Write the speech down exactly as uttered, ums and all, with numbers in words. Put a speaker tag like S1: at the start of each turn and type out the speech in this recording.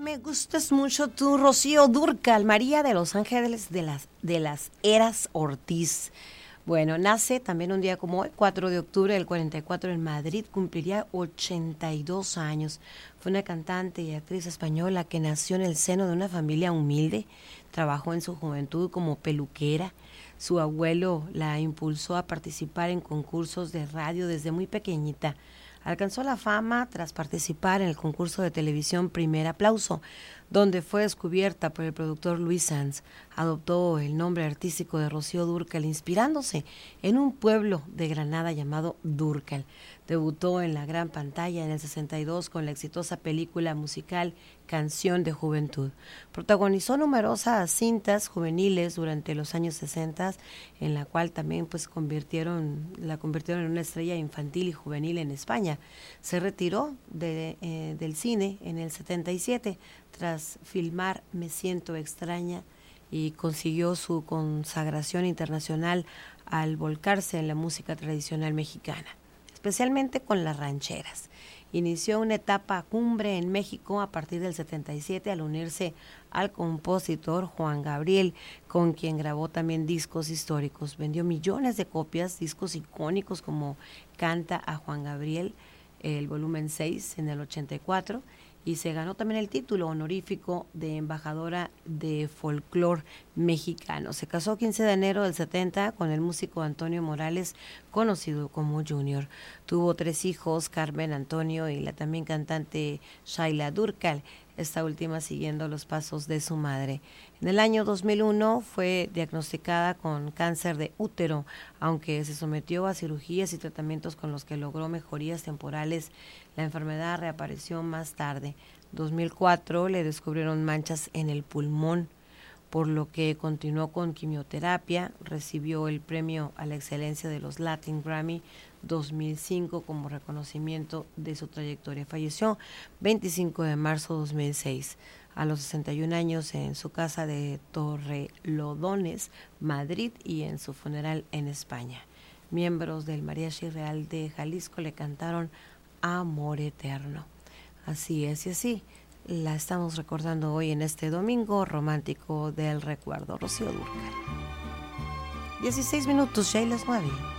S1: Me gustas mucho tú, Rocío Dúrcal, María de los Ángeles de las, de las Heras Ortiz. Bueno, nace también un día como hoy, cuatro de octubre del cuarenta y cuatro en Madrid, cumpliría ochenta y dos años. Fue una cantante y actriz española que nació en el seno de una familia humilde, trabajó en su juventud como peluquera. Su abuelo la impulsó a participar en concursos de radio desde muy pequeñita. Alcanzó la fama tras participar en el concurso de televisión Primer Aplauso, donde fue descubierta por el productor Luis Sanz. Adoptó el nombre artístico de Rocío Dúrcal, inspirándose en un pueblo de Granada llamado Dúrcal. Debutó en la gran pantalla en el sesenta y dos con la exitosa película musical Canción de Juventud. Protagonizó numerosas cintas juveniles durante los años sesenta, en la cual también pues convirtieron, la convirtieron en una estrella infantil y juvenil en España. Se retiró de, eh, del cine en el setenta y siete tras filmar Me siento extraña y consiguió su consagración internacional al volcarse en la música tradicional mexicana, especialmente con las rancheras. Inició una etapa cumbre en México a partir del setenta y siete al unirse al compositor Juan Gabriel, con quien grabó también discos históricos. Vendió millones de copias, discos icónicos como Canta a Juan Gabriel, el volumen seis en el ochenta y cuatro, y se ganó también el título honorífico de embajadora de folclor mexicano. Se casó quince de enero del setenta con el músico Antonio Morales, conocido como Junior. Tuvo tres hijos, Carmen, Antonio y la también cantante Shaila Dúrcal, esta última siguiendo los pasos de su madre. En el año dos mil uno fue diagnosticada con cáncer de útero, aunque se sometió a cirugías y tratamientos con los que logró mejorías temporales. La enfermedad reapareció más tarde. En dos mil cuatro le descubrieron manchas en el pulmón, por lo que continuó con quimioterapia. Recibió el premio a la excelencia de los Latin Grammy dos mil cinco como reconocimiento de su trayectoria. Falleció veinticinco de marzo de dos mil seis a los sesenta y un años en su casa de Torrelodones, Madrid, y en su funeral en España. Miembros del Mariachi Real de Jalisco le cantaron Amor Eterno. Así es, y así la estamos recordando hoy en este domingo romántico del recuerdo. Rocío Dúrcal. dieciséis minutos, ya y las nueve.